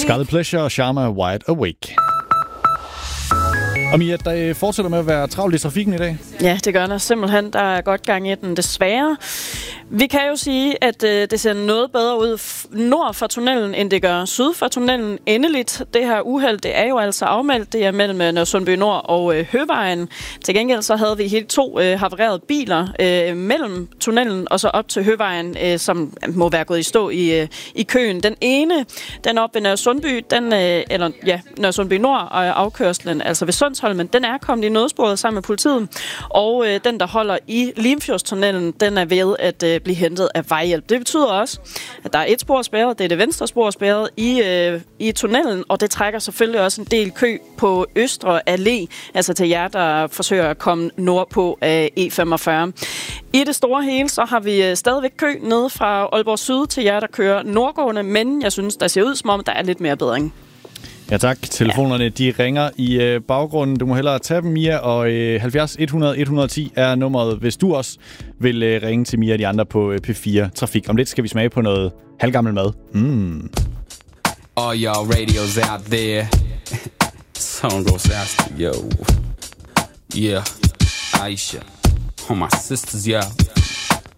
Scarlet Pleasure og Sharma Wide Awake. Og Mia, der fortsætter med at være travlt i trafikken i dag? Ja, det gør der simpelthen. Der er godt gang i den, desværre. Vi kan jo sige, at det ser noget bedre ud nord for tunnelen, end det gør syd for tunnelen. Endeligt, det her uheld, det er jo altså afmeldt. Det er mellem Nørresundby Nord og Høvejen. Til gengæld så havde vi helt 2 havarerede biler mellem tunnelen og så op til Høvejen, som må være gået i stå i køen. Den ene, den op ved Nørresundby, Nørresundby Nord og afkørslen, altså ved Sundsholmen, den er kommet i nødsporet sammen med politiet. Og den, der holder i Limfjordstunnelen, den er ved at blive hentet af vejhjælp. Det betyder også, at der er et spor spærret, det er det venstre spor spærret i tunnelen, og det trækker selvfølgelig også en del kø på Østre Allé, altså til jer, der forsøger at komme nordpå af E45. I det store hele, så har vi stadigvæk kø nede fra Aalborg Syd til jer, der kører nordgående, men jeg synes, der ser ud som om, der er lidt mere bedring. Ja tak. Telefonerne de ringer i baggrunden. Du må hellere tage dem, Mia, og 70 100 110 er nummeret, hvis du også vil ringe til Mia og de andre på P4 Trafik. Om lidt skal vi smage på noget halvgammel mad. All y'all radios out there. Song goes out to yo. Yeah, Aisha. All my sisters, yeah.